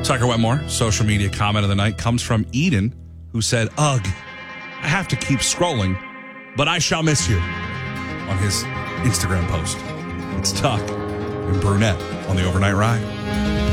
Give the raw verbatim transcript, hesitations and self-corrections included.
Tucker Wetmore, social media comment of the night, comes from Eden, who said, ugh, I have to keep scrolling, but I shall miss you, on his Instagram post. It's Tuck and Brunette on the Overnight Ride.